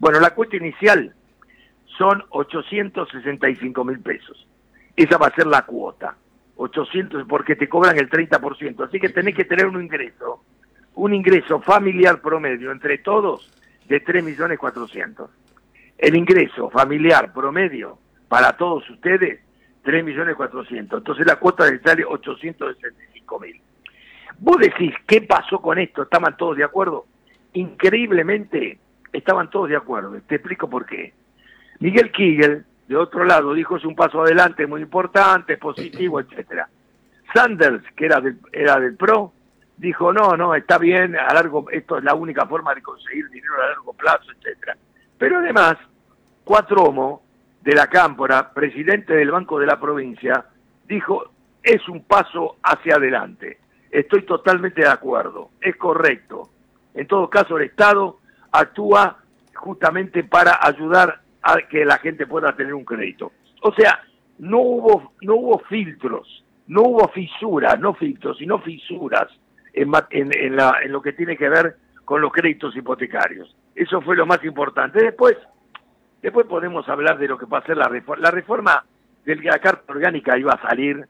Bueno, la cuota inicial son 865.000 pesos. Esa va a ser la cuota. 800, porque te cobran el 30%. Así que tenés que tener un ingreso familiar promedio entre todos de 3.400.000. El ingreso familiar promedio para todos ustedes, 3.400.000. Entonces la cuota sale 865.000. Vos decís, ¿qué pasó con esto? ¿Estaban todos de acuerdo? Increíblemente, estaban todos de acuerdo. Te explico por qué. Miguel Kegel, de otro lado, dijo, es un paso adelante muy importante, positivo, etcétera. Sanders, que era del PRO, dijo, no, está bien, esto es la única forma de conseguir dinero a largo plazo, etcétera. Pero además, Cuatromo, de la Cámpora, presidente del Banco de la Provincia, dijo, es un paso hacia adelante. Estoy totalmente de acuerdo, es correcto. En todo caso, el Estado actúa justamente para ayudar a que la gente pueda tener un crédito. O sea, no hubo filtros, no hubo fisuras, no filtros, sino fisuras en lo que tiene que ver con los créditos hipotecarios. Eso fue lo más importante. Después podemos hablar de lo que va a ser la reforma. La reforma de la Carta Orgánica iba a salir.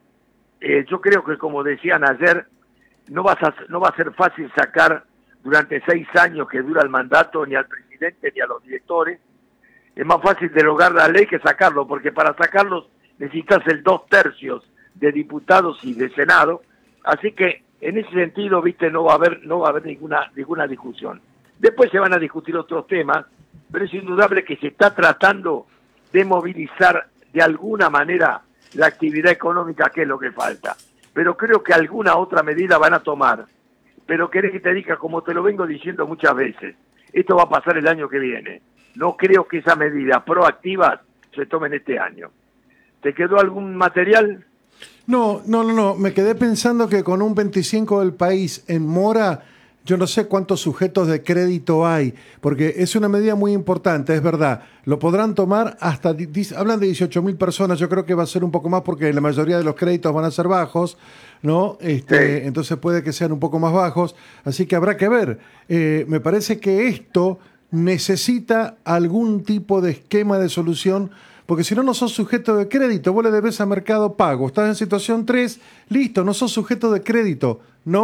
Yo creo que, como decían ayer, no va a ser fácil sacar durante 6 años que dura el mandato ni al presidente ni a los directores. Es más fácil derogar la ley que sacarlo, porque para sacarlos necesitas el 2/3 de diputados y de Senado. Así que en ese sentido, viste, no va a haber ninguna discusión. Después se van a discutir otros temas, pero es indudable que se está tratando de movilizar de alguna manera la actividad económica, que es lo que falta. Pero creo que alguna otra medida van a tomar. Pero querés que te diga, como te lo vengo diciendo muchas veces, esto va a pasar el año que viene. No creo que esas medidas proactivas se tomen este año. ¿Te quedó algún material? No. Me quedé pensando que con un 25 del país en mora, yo no sé cuántos sujetos de crédito hay, porque es una medida muy importante, es verdad. Lo podrán tomar hasta, hablan de 18.000 personas, yo creo que va a ser un poco más porque la mayoría de los créditos van a ser bajos, ¿no? Sí. Entonces puede que sean un poco más bajos, así que habrá que ver. Me parece que esto necesita algún tipo de esquema de solución, porque si no sos sujeto de crédito, vos le debes a Mercado Pago, estás en situación 3, listo, no sos sujeto de crédito,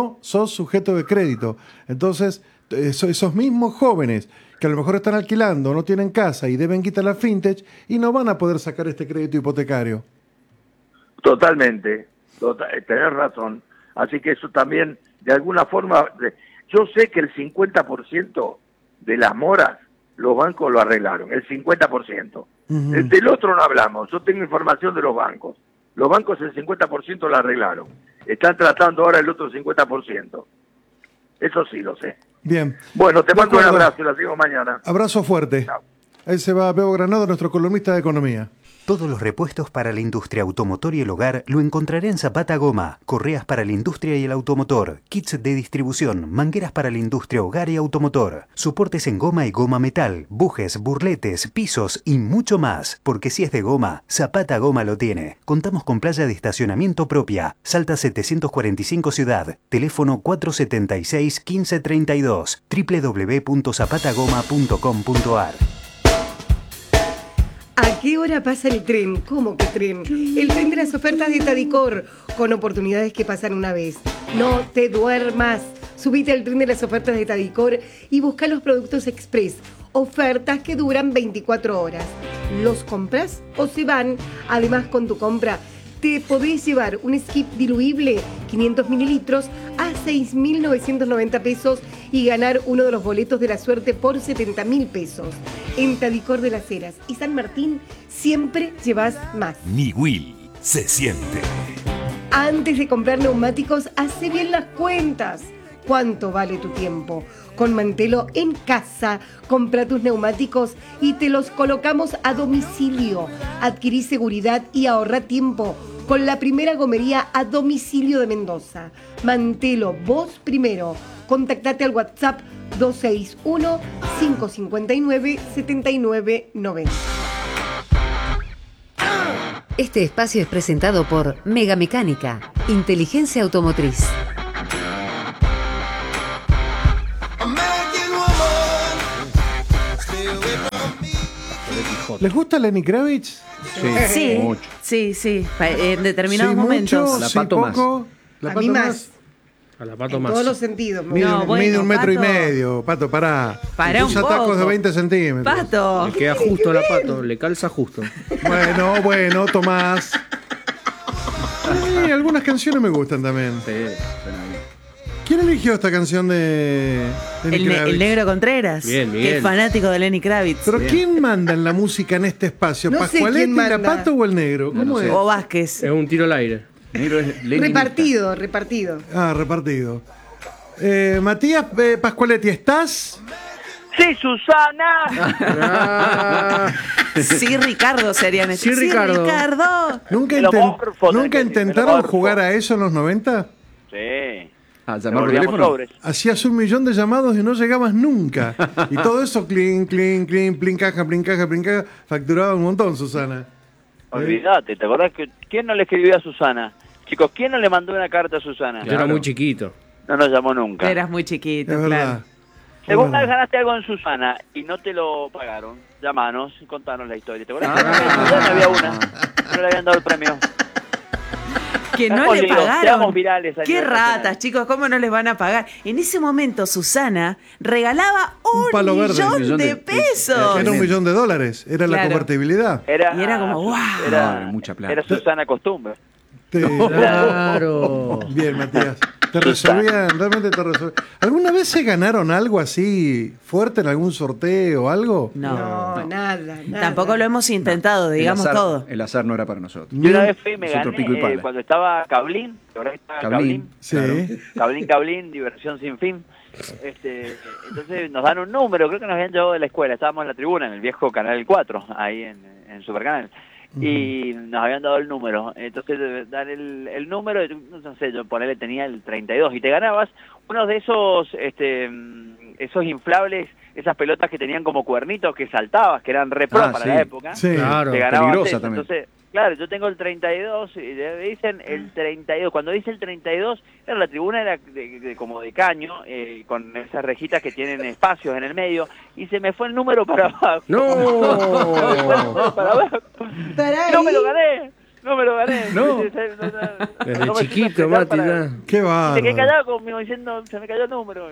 Entonces, esos mismos jóvenes que a lo mejor están alquilando, no tienen casa y deben quitar la fintech y no van a poder sacar este crédito hipotecario. Totalmente, tenés razón. Así que eso también, de alguna forma, yo sé que el 50% de las moras, los bancos lo arreglaron, el 50%. Uh-huh. Del otro no hablamos, yo tengo información de los bancos. Los bancos el 50% lo arreglaron. Están tratando ahora el otro 50%. Eso sí lo sé. Bien. Bueno, te mando un abrazo y la sigo mañana. Abrazo fuerte. Chao. Ahí se va Bebo Granado, nuestro columnista de economía. Todos los repuestos para la industria automotor y el hogar lo encontrará en Zapata Goma. Correas para la industria y el automotor, kits de distribución, mangueras para la industria, hogar y automotor, soportes en goma y goma metal, bujes, burletes, pisos y mucho más. Porque si es de goma, Zapata Goma lo tiene. Contamos con playa de estacionamiento propia. Salta 745 Ciudad. Teléfono 476-1532. www.zapatagoma.com.ar. ¿A qué hora pasa el tren? ¿Cómo que tren? El tren de las ofertas de Tadicor, con oportunidades que pasan una vez. No te duermas. Subite al tren de las ofertas de Tadicor y busca los productos express. Ofertas que duran 24 horas. ¿Los compras o se van? Además, con tu compra, te podés llevar un skip diluible 500 mililitros a 6.990 pesos y ganar uno de los boletos de la suerte por 70.000 pesos. En Tadicor de las Heras y San Martín siempre llevas más. Niwil se siente. Antes de comprar neumáticos, hace bien las cuentas. ¿Cuánto vale tu tiempo? Con Mantelo en casa, compra tus neumáticos y te los colocamos a domicilio. Adquirí seguridad y ahorra tiempo con la primera gomería a domicilio de Mendoza. Mantelo, vos primero. Contactate al WhatsApp 261-559-7990. Este espacio es presentado por Mega Mecánica, inteligencia automotriz. American woman, stay away from ¿Les gusta Lenny Kravitz? Sí, mucho. sí. En determinados Sí, momentos. mucho, La sí, Pato más. poco. La A Pato mí más. A la Pato En más. todos los sentidos. Mide, No, bueno, mide 1,5 Pato. metros, Pato, pará. Pará Usa un tacos poco. de 20 centímetros. Pato. Le queda justo a la Pato, le calza justo. Bueno, Tomás. Sí, algunas canciones me gustan también. Sí, suena bien. ¿Quién eligió esta canción de Lenny Kravitz? El negro Contreras, Bien, que Miguel. es fanático de Lenny Kravitz. Pero ¿quién manda en la música en este espacio? No sé ¿Pascualetti, quién manda. la Pato o el negro? ¿Cómo No es? O Vázquez. Es un tiro al aire. Negro es leninista. Repartido. Ah, repartido. Matías Pascualetti, ¿estás? Sí, Susana. Sí, Ricardo serían esos. Sí, Ricardo. Ricardo. ¿Nunca, Me lo morfo, ¿nunca tenés que decir, me lo intentaron morfo. jugar a eso en los 90? Sí. Ah, Nos llamar por volvíamos teléfono. sobres. Hacías 1 millón de llamados y no llegabas nunca. Y todo eso, clink, clink, clink, plin caja, facturaba un montón, Susana. Olvídate, ¿te acordás que quién no le escribió a Susana? Chicos, ¿quién no le mandó una carta a Susana? Yo era muy chiquito. No nos llamó nunca. Eras muy chiquito, Es claro. verdad. Segunda vez ganaste algo en Susana y no te lo pagaron. Llamanos y contanos la historia. ¿Te acuerdas? Ah. En Susana había una. No le habían dado el premio. Que no Seamos le vivos, pagaron. seamos virales a Qué nivel ratas, nacional. chicos, ¿cómo no les van a pagar? En ese momento Susana regalaba Un un palo verde, millón, un millón de de- pesos. Era $1 millón, era la Claro. convertibilidad. Y era como, ¡guau! Era, No, mucha plata. era Susana Costumbre. Claro. Bien, Matías. Te resolvían, realmente te resolvían. ¿Alguna vez se ganaron algo así fuerte en algún sorteo o algo? No. Nada. Tampoco lo hemos intentado, digamos el azar, todo. El azar no era para nosotros. Yo una vez fui y me Es otro gané pico y pala. cuando estaba Cablín. ¿Ahora está Cablín. Sí. Cablín, diversión sin fin. Entonces nos dan un número, creo que nos habían llevado de la escuela, estábamos en la tribuna, en el viejo Canal 4, ahí en Supercanal, y nos habían dado el número, entonces dan el número, no sé, yo ponele tenía el 32, y te ganabas uno de esos inflables, esas pelotas que tenían como cuernitos que saltabas, que eran re pro Ah, para sí. la época. Sí. Claro. Te ganabas peligrosa eso. también. Entonces, claro, yo tengo el 32 y le dicen el 32. Cuando dice el 32, la tribuna era como de caño, con esas rejitas que tienen espacios en el medio, y se me fue el número para abajo. No. Se me fue el número para abajo. No me lo gané. No me lo gané. No. Desde No me chiquito, supe Mati, expresar ya. Qué Se quedé bárbaro. callado conmigo diciendo, se me cayó el número.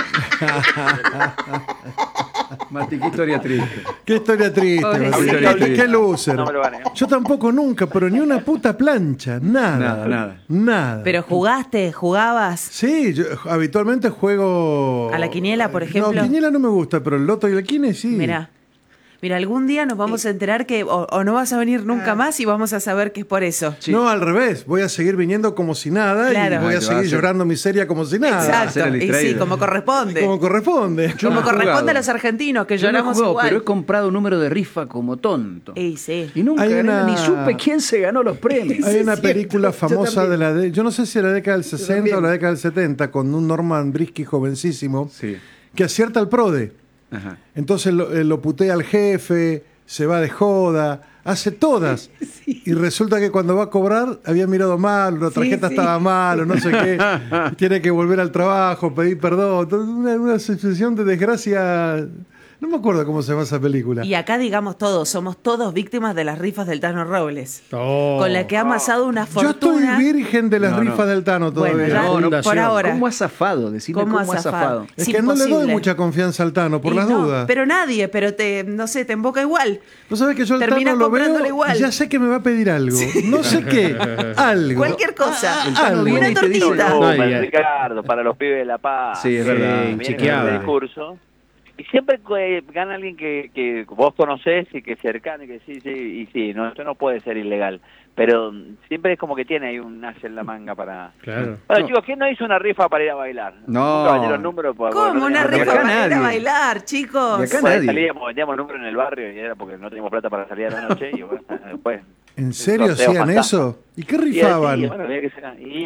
Mati, qué historia triste. Qué historia triste, Pobrecito. Matías. Qué loser. No me lo gané. Yo tampoco nunca, pero ni una puta plancha, nada. Nada. Pero jugaste, jugabas Sí, yo habitualmente juego... a la quiniela, por ejemplo. No, quiniela no me gusta, pero el loto y el quine sí. Mira, algún día nos vamos a enterar que o no vas a venir nunca más y vamos a saber que es por eso. Sí. No, al revés. Voy a seguir viniendo como si nada Claro. y voy a Te va a seguir hacer- llorando miseria como si nada. Exacto, ser el y sí, distraído. como corresponde. Como corresponde. Yo no Como he corresponde jugado. a los argentinos, que Yo no he lloramos jugado, igual. pero he comprado un número de rifa como tonto. Y sí. Y nunca Hay gané, una- ni supe quién se ganó los premios. Hay una cierto. película Yo famosa también. de yo no sé si de la década del 60 también. o la década del 70, con un Norman Brisky jovencísimo, Sí. que acierta al PRODE. Ajá. Entonces lo putea al jefe, se va de joda, hace todas. Y resulta que cuando va a cobrar había mirado mal, la tarjeta sí. estaba mal o no sé qué. Tiene que volver al trabajo, pedir perdón. Una situación de desgracia. No me acuerdo cómo se llama esa película. Y acá digamos todos, somos todos víctimas de las rifas del Tano Robles. Oh. Con la que ha amasado una Yo estoy fortuna. virgen de las No, no. rifas del Tano todavía. Bueno, ya, No, no, por fundación. ahora. ¿Cómo ha zafado? Decime ¿Cómo cómo, ha ha zafado. zafado? Es que no le doy imposible. mucha confianza al Tano, por Y las no, dudas. Pero nadie, pero no sé, te emboca igual. Vos sabés que yo al Terminás Tano lo veo comprándole igual. y ya sé que me va a pedir algo. No sé qué, algo. Cualquier cosa. Tano Una viene y te dice, tortita. No, y- Ricardo, para los pibes de La Paz. Sí, es verdad. Viene Chequeada. el discurso. Y siempre gana alguien que vos conocés y que es cercano y que sí, y sí, no, esto no puede ser ilegal. Pero siempre es como que tiene ahí un as en la manga para... Claro. Bueno, No. chicos, ¿quién no hizo una rifa para ir a bailar? No. Nunca vendieron números. ¿Cómo una de rifa acá para ir a nadie. bailar, chicos? De acá Pues nadie. salíamos, vendíamos números en el barrio y era porque no teníamos plata para salir a la noche y bueno, después... ¿En serio sorteo hacían fantasma. eso? ¿Y qué Y rifaban? sí, bueno, había que ser- y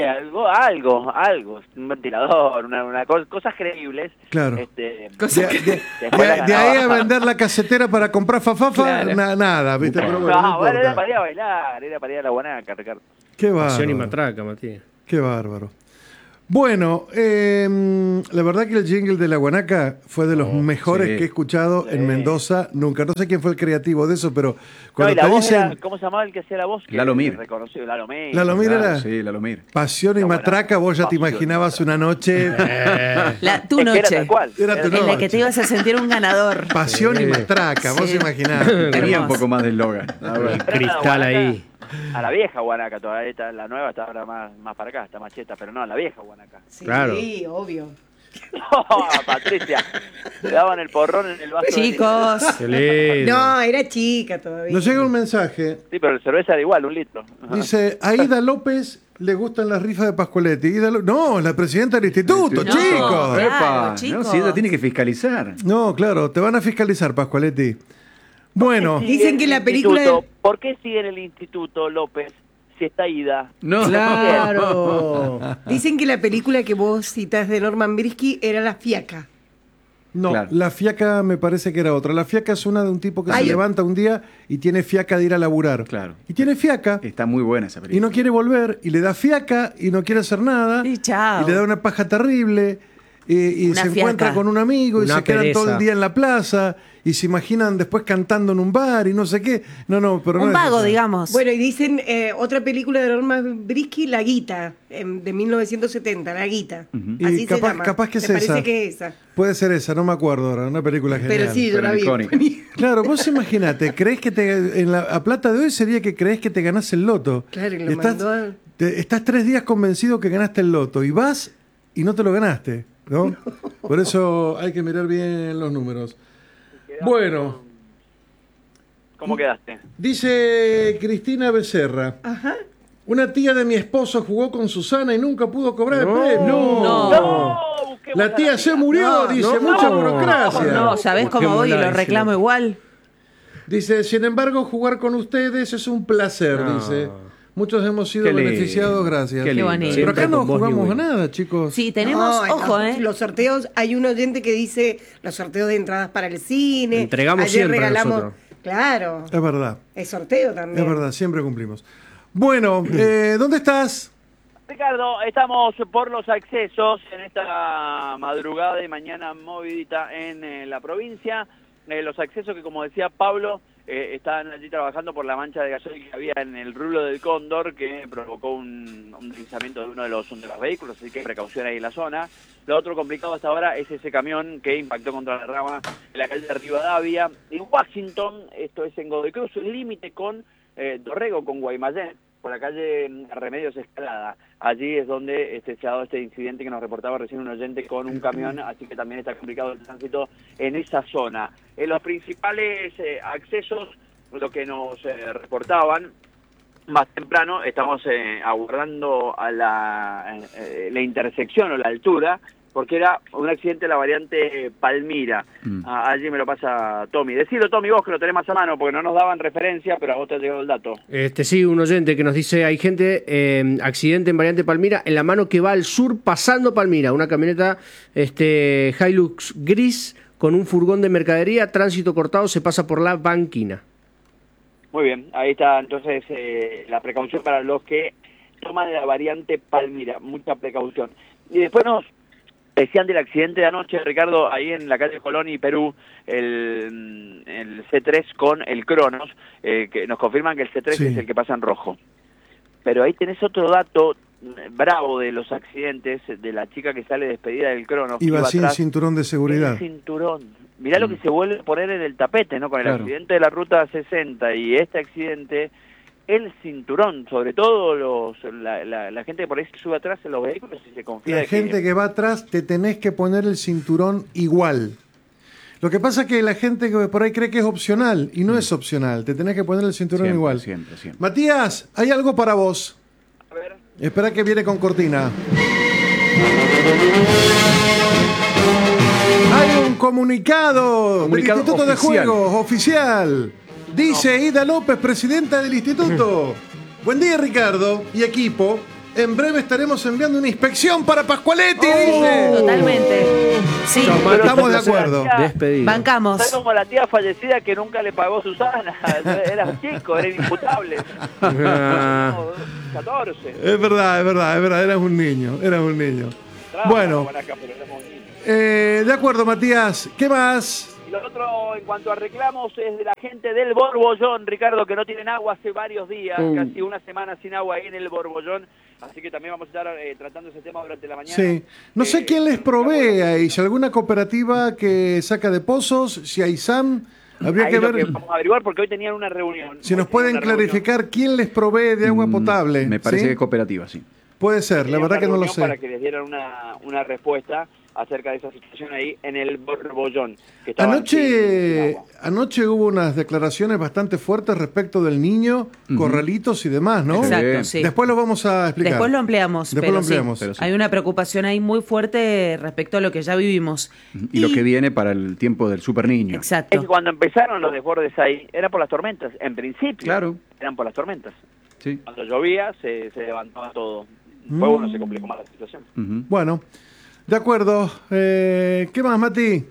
algo, un ventilador, cosas creíbles. Claro. Cosas De, de- Después la de ahí a ganaba. vender la casetera para comprar fafafa, Claro. nada, ¿viste? Pero bueno, No, bueno, era importa. para ir a bailar, era para ir a la guanaca, Ricardo. Qué Pasión y bárbaro. matraca, Matías. Qué bárbaro. Bueno, la verdad que el jingle de la guanaca fue de los mejores que he escuchado en Mendoza. Nunca, no sé quién fue el creativo de eso, pero cuando te dicen... ¿Cómo se llamaba el que hacía la voz? Lalomir. Reconocido, Lalomir. ¿Lalomir era? Sí, Lalomir. Pasión y matraca, vos ya te imaginabas una noche... Tu noche. Era tal cual. Era tu En la noche. que te ibas a sentir un ganador. Pasión y matraca, vos Sí. imaginás. Tenía un poco más de eslogan. El cristal ahí. A la vieja Guanaca todavía, la nueva está ahora más para acá, está más cheta, pero no, a la vieja Guanaca. Sí, Claro. obvio. No, Patricia, le daban el porrón en el vaso. Chicos. Qué lindo. No, era chica todavía. Nos llega un mensaje. Sí, pero el cerveza era igual, 1 litro. Dice, a Ida López le gustan las rifas de Pascualetti. No, la presidenta del instituto, No. chicos. Claro, Epa, chicos. no, si ella tiene que fiscalizar. No, claro, te van a fiscalizar, Pascualetti. Bueno, Dicen que la película de- ¿Por qué sigue en el instituto López si está Ida? No. Claro. Dicen que la película que vos citás de Norman Brisky era La Fiaca. no, Claro. la fiaca me parece que era otra. La fiaca es una de un tipo que se Ay, levanta un día y tiene fiaca de ir a laburar. Claro. Y tiene fiaca Está muy buena esa y película. no quiere volver y le da fiaca y no quiere hacer nada. Y chao. Y le da una paja terrible. Y Una se encuentra fiaca. con un amigo y Una se quedan todo pereza. el día en la plaza y se imaginan después cantando en un bar y no sé qué. No, pero no Un es vago, esa. digamos. Bueno, y dicen otra película de Norman Brisky, La Guita, de 1970, La Guita. Y Así se capaz, llama. capaz que es Me esa. parece que es esa. Puede ser esa, no me acuerdo ahora. Una película genial. Pero sí, yo pero la vi. icónica. Claro, vos imaginate, crees que a plata de hoy sería que crees que te ganás el loto. Claro, y lo estás, mandó a- estás 3 días convencido que ganaste el loto y vas y no te lo ganaste, ¿no? Por eso hay que mirar bien los números. Bueno, ¿Cómo quedaste? dice Cristina Becerra. Ajá. Una tía de mi esposo jugó con Susana y nunca pudo cobrar el premio. No. Busquemos La a tía se murió, dice, mucha burocracia. No, ¿sabés cómo voy y lo reclamo igual? Dice, sin embargo, jugar con ustedes es un placer, No. dice. Muchos hemos sido Qué lindo. beneficiados, gracias. Qué lindo. bonito. Pero acá Siempre no con vos, jugamos a Newell. nada, chicos. Sí, tenemos, No, ojo, los sorteos, hay un oyente que dice los sorteos de entradas para el cine. Entregamos Ayer siempre regalamos. nosotros. Claro, Es verdad, es sorteo también. es verdad, siempre cumplimos. Bueno, ¿dónde estás? Ricardo, estamos por los accesos en esta madrugada y mañana movidita en la provincia. Los accesos que, como decía Pablo, están allí trabajando por la mancha de gasoil que había en el rulo del Cóndor, que provocó un deslizamiento de uno de los vehículos, así que precaución ahí en la zona. Lo otro complicado hasta ahora es ese camión que impactó contra la rama en la calle de Rivadavia. En Washington, esto es en Godoy Cruz, el límite con Dorrego, con Guaymallén, por la calle Remedios Escalada. Allí es donde se ha dado este incidente que nos reportaba recién un oyente con un camión, así que también está complicado el tránsito en esa zona. En los principales accesos, lo que nos reportaban más temprano, estamos aguardando a la intersección o la altura, porque era un accidente en la variante Palmira. Allí me lo pasa Tommy. Decilo, Tommy, vos que lo tenés más a mano, porque no nos daban referencia, pero a vos te ha llegado el dato. Sí, un oyente que nos dice, hay gente, accidente en variante Palmira, en la mano que va al sur pasando Palmira, una camioneta Hilux gris con un furgón de mercadería, tránsito cortado, se pasa por la banquina. Muy bien, ahí está entonces la precaución para los que toman la variante Palmira, mucha precaución. Y después nos decían del accidente de anoche, Ricardo, ahí en la calle Colón y Perú, el C3 con el Cronos, que nos confirman que el C3 Sí. es el que pasa en rojo. Pero ahí tenés otro dato bravo de los accidentes, de la chica que sale despedida del Cronos. que Iba sin atrás, cinturón de seguridad. sin cinturón. Mirá lo que se vuelve a poner en el tapete, ¿no? Con el Claro. accidente de la ruta 60 y este accidente, el cinturón, sobre todo la gente que por ahí se sube atrás en los vehículos y se confía La de gente que va atrás te tenés que poner el cinturón igual. Lo que pasa es que la gente que por ahí cree que es opcional y no es opcional, te tenés que poner el cinturón Siempre, igual. siempre, siempre. Matías, hay algo para vos. A ver. Espera que viene con cortina. Hay un comunicado del Comunicado Instituto de oficial. Juegos oficial. Dice Ida López, presidenta del instituto. Buen día, Ricardo y equipo. En breve estaremos enviando una inspección para Pascualetti, dice. Totalmente. Sí, Chao, Mati, estamos de un placer. acuerdo. Despedido. bancamos. Está como la tía fallecida que nunca le pagó Susana. Era un chico, era inimputable. Ah. 14. Es verdad, eras un niño, Bueno, Guanaca, pero éramos niños. de acuerdo, Matías. ¿Qué más? Y lo otro, en cuanto a reclamos, es de la gente del Borbollón, Ricardo, que no tienen agua hace varios días, casi una semana sin agua ahí en el Borbollón. Así que también vamos a estar tratando ese tema durante la mañana. Sí. No sé quién les provee ahí, si alguna cooperativa que saca de pozos, si hay SAM, habría Ahí que lo ver vamos a averiguar porque hoy tenían una reunión. si nos pueden clarificar quién les provee de agua potable. Me parece ¿sí? que cooperativa, sí. Puede ser, la verdad que no lo sé. Para que les dieran una respuesta acerca de esa situación ahí en el Borbollón. Que estaban sin agua. Anoche hubo unas declaraciones bastante fuertes respecto del niño, corralitos y demás, ¿no? Exacto, sí. Después lo vamos a explicar. Después lo ampliamos. Después pero lo ampliamos. sí, Pero sí. hay una preocupación ahí muy fuerte respecto a lo que ya vivimos. Y lo que viene para el tiempo del super niño. Es que Exacto. cuando empezaron los desbordes ahí, era por las tormentas. En principio, Claro. eran por las tormentas. Sí. Cuando llovía, se levantaba todo. Fue bueno, se complicó más la situación. Ujú. Bueno, de acuerdo. ¿Qué más, Mati?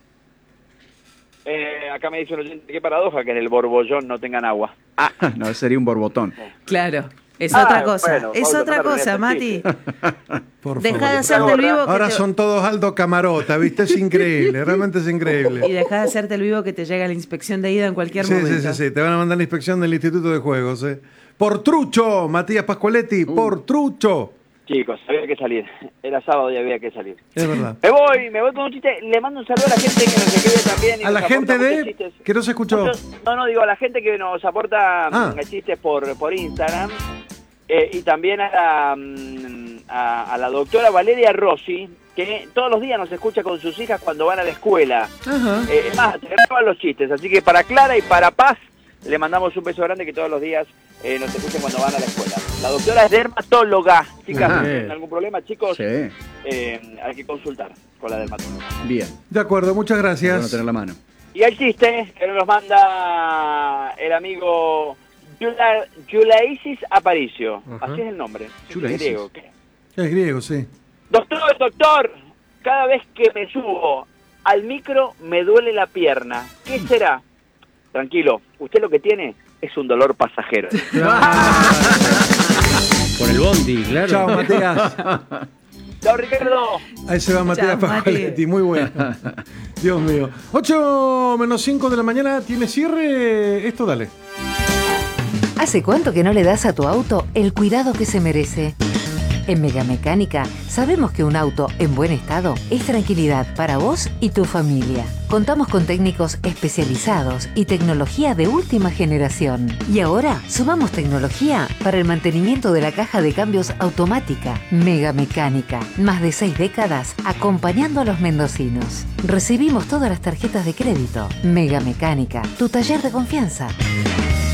Acá me dice un oyente, qué paradoja que en el Borbollón no tengan agua. Ah, No, ese sería un borbotón. Claro. Es Ah, otra cosa. bueno, es Pablo, otra no me cosa, arruines Mati. Por Deja de favor. hacerte el vivo. Ahora son todos Aldo Camarota, ¿viste? Es increíble, realmente es Y increíble. deja de hacerte el vivo que te llega la inspección de ida en cualquier Sí, momento. sí, te van a mandar la inspección del Instituto de Juegos, ¿eh? Por trucho, Matías Pascualetti, por trucho. chicos, había que salir. Era sábado y había que salir. Es verdad. Me voy con un chiste. Le mando un saludo a la gente que nos escribe también. Y A la nos gente aporta muchos de... chistes. que no se escuchó. No, digo a la gente que nos aporta chistes por Instagram. Y también a la doctora Valeria Rossi, que todos los días nos escucha con sus hijas cuando van a la escuela. Ajá. Es más, te graban los chistes. Así que para Clara y para Paz le mandamos un beso grande, que todos los días nos escuchen cuando van a la escuela. La doctora es dermatóloga. Chicas, Ajá. si tienen algún problema, chicos, Sí. hay que consultar con la dermatóloga. Bien. De acuerdo, muchas Bueno gracias. tener la mano. Y el chiste que nos manda el amigo Yulaisis Aparicio. Ajá. Así es el nombre. Yulaisis. Griego, ¿qué? Es griego, sí. Doctor, cada vez que me subo al micro me duele la pierna. ¿Qué será? Tranquilo, usted lo que tiene es un dolor pasajero. Por el bondi, claro. Chao, Matías. Chao, Ricardo. Ahí se va Matías Chao, Mati. Pascualetti, muy bueno. Dios mío. 8 menos 5 de la mañana, ¿tiene cierre? Esto dale. ¿Hace cuánto que no le das a tu auto el cuidado que se merece? En Megamecánica sabemos que un auto en buen estado es tranquilidad para vos y tu familia. Contamos con técnicos especializados y tecnología de última generación. Y ahora sumamos tecnología para el mantenimiento de la caja de cambios automática. Megamecánica, más de 6 décadas acompañando a los mendocinos. Recibimos todas las tarjetas de crédito. Megamecánica, tu taller de confianza.